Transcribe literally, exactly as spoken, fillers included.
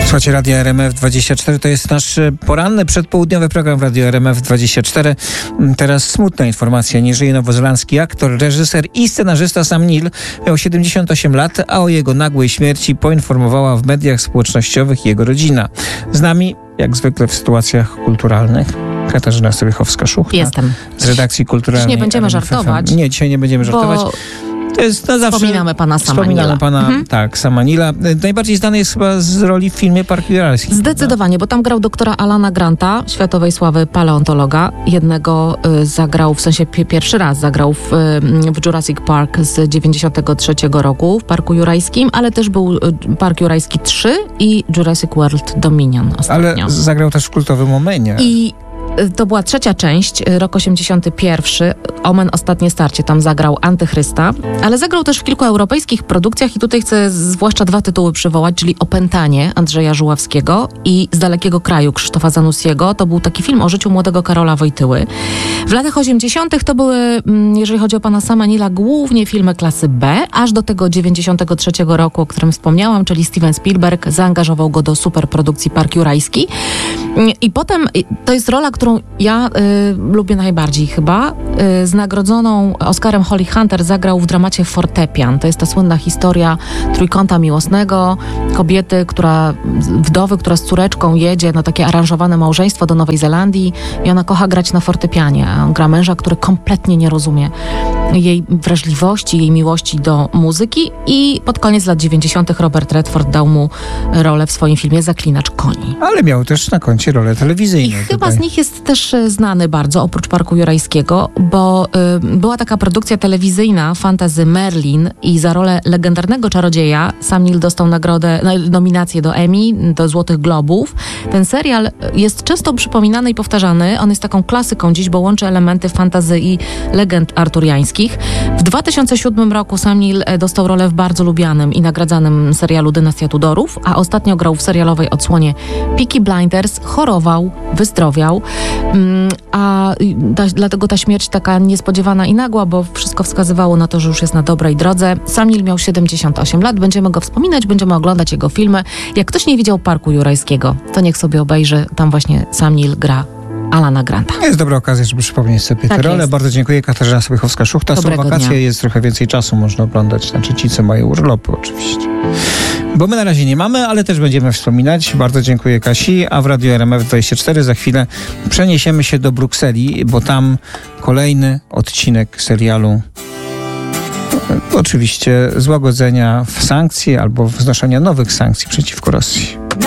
Słuchajcie Radia R M F dwadzieścia cztery, to jest nasz poranny, przedpołudniowy program Radio R M F dwadzieścia cztery. Teraz smutna informacja. Nie żyje nowozelandzki aktor, reżyser i scenarzysta Sam Neill. Miał siedemdziesiąt osiem lat, a o jego nagłej śmierci poinformowała w mediach społecznościowych jego rodzina. Z nami, jak zwykle w sytuacjach kulturalnych, Katarzyna Strychowska-Szuchta. Jestem. Z redakcji kulturalnej. Dziś nie będziemy żartować. Nie, dzisiaj nie będziemy żartować. Bo... To jest na zawsze. Wspominamy pana Sama Wspominamy Neilla. pana, mhm. tak, Sama Neilla. Najbardziej znany jest chyba z roli w filmie Park Jurajski. Zdecydowanie, bo tam grał doktora Alana Granta, światowej sławy paleontologa. Jednego y, zagrał, w sensie pi- pierwszy raz zagrał w, y, w Jurassic Park z dziewięćdziesiątego trzeciego roku w Parku Jurajskim, ale też był y, Park Jurajski trzy i Jurassic World Dominion ostatnio. Ale zagrał też w kultowym Omenie. I to była trzecia część, rok osiemdziesiąty pierwszy, Omen Ostatnie Starcie, tam zagrał Antychrysta, ale zagrał też w kilku europejskich produkcjach i tutaj chcę zwłaszcza dwa tytuły przywołać, czyli Opętanie Andrzeja Żuławskiego i Z dalekiego kraju Krzysztofa Zanussiego. To był taki film o życiu młodego Karola Wojtyły. W latach osiemdziesiątych to były, jeżeli chodzi o pana Sama Neilla, głównie filmy klasy B, aż do tego dziewięćdziesiątego trzeciego roku, o którym wspomniałam, czyli Steven Spielberg zaangażował go do superprodukcji Park Jurajski. I potem to jest rola, którą ja y, lubię najbardziej chyba. Y, z nagrodzoną Oscarem Holly Hunter zagrał w dramacie Fortepian. To jest ta słynna historia trójkąta miłosnego, kobiety, która, wdowy, która z córeczką jedzie na takie aranżowane małżeństwo do Nowej Zelandii i ona kocha grać na fortepianie. On gra męża, który kompletnie nie rozumie jej wrażliwości, jej miłości do muzyki i pod koniec lat dziewięćdziesiątych Robert Redford dał mu rolę w swoim filmie Zaklinacz koni. Ale miał też na koncie rolę telewizyjną. I chyba z nich jest też znany bardzo, oprócz Parku Jurajskiego, bo y, była taka produkcja telewizyjna Fantasy Merlin i za rolę legendarnego czarodzieja Sam Neill dostał nagrodę, nominację do Emmy, do Złotych Globów. Ten serial jest często przypominany i powtarzany. On jest taką klasyką dziś, bo łączy elementy fantasy i legend arturiańskich. W dwa tysiące siódmym roku Sam Neill dostał rolę w bardzo lubianym i nagradzanym serialu Dynastia Tudorów, a ostatnio grał w serialowej odsłonie Peaky Blinders, chorował, wyzdrowiał, a ta, dlatego ta śmierć taka niespodziewana i nagła, bo wszystko wskazywało na to, że już jest na dobrej drodze. Sam Neill miał siedemdziesiąt osiem lat, będziemy go wspominać, będziemy oglądać jego filmy. Jak ktoś nie widział Parku Jurajskiego, to niech sobie obejrzy, tam właśnie Sam Neill gra Alana Granta. Jest dobra okazja, żeby przypomnieć sobie tak tę rolę. Jest. Bardzo dziękuję. Katarzyna Strychowska-Szuchta. Są Dobrego wakacje, dnia. jest trochę więcej czasu, można oglądać. Znaczy ci, co mają urlopy oczywiście. Bo my na razie nie mamy, ale też będziemy wspominać. Bardzo dziękuję Kasi, a w Radiu R M F dwadzieścia cztery za chwilę przeniesiemy się do Brukseli, bo tam kolejny odcinek serialu oczywiście złagodzenia sankcji albo wznoszenia nowych sankcji przeciwko Rosji.